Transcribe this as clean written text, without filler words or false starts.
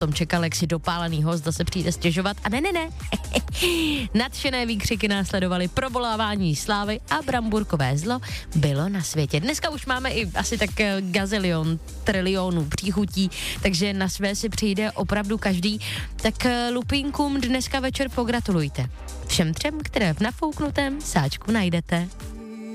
Tom čekal, jak si dopálený host zase přijde stěžovat a ne. Nadšené výkřiky následovaly, provolávání slávy a bramburkové zlo bylo na světě. Dneska už máme i asi tak gazilion, trilionů příchutí, takže na své si přijde opravdu každý. Tak lupínkům dneska večer pogratulujte. Všem třem, které v nafouknutém sáčku najdete.